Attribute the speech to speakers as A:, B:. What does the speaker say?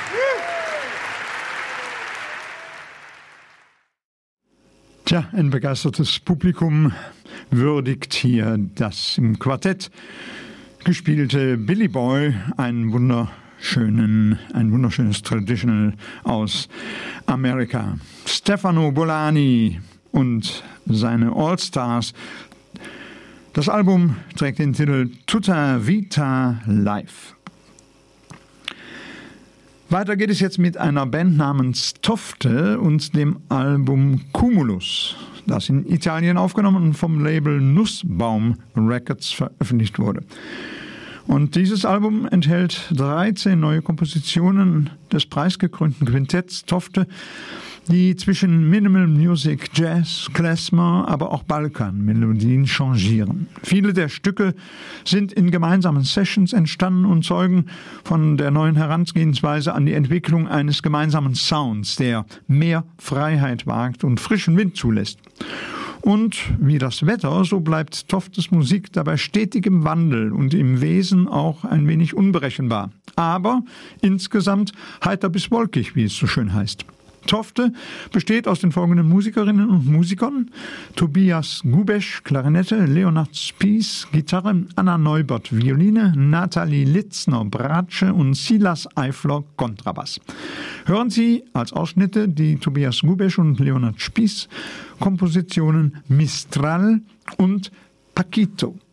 A: Tja, ein begeistertes Publikum würdigt hier das im Quartett gespielte Billy Boy, ein wunderschönes Traditional aus Amerika. Stefano Bolani und seine All-Stars. Das Album trägt den Titel Tutta Vita Live. Weiter geht es jetzt mit einer Band namens Tofte und dem Album Cumulus, das in Italien aufgenommen und vom Label Nussbaum Records veröffentlicht wurde. Und dieses Album enthält 13 neue Kompositionen des preisgekrönten Quintetts Tofte, die zwischen Minimal Music, Jazz, Klezmer, aber auch Balkan-Melodien changieren. Viele der Stücke sind in gemeinsamen Sessions entstanden und zeugen von der neuen Herangehensweise an die Entwicklung eines gemeinsamen Sounds, der mehr Freiheit wagt und frischen Wind zulässt. Und wie das Wetter, so bleibt Toftes Musik dabei stetig im Wandel und im Wesen auch ein wenig unberechenbar. Aber insgesamt heiter bis wolkig, wie es so schön heißt. Tofte besteht aus den folgenden Musikerinnen und Musikern: Tobias Gubesch, Klarinette, Leonard Spies, Gitarre, Anna Neubert, Violine, Nathalie Litzner, Bratsche und Silas Eifler, Kontrabass. Hören Sie als Ausschnitte die Tobias Gubesch und Leonard Spies Kompositionen Mistral und Paquito.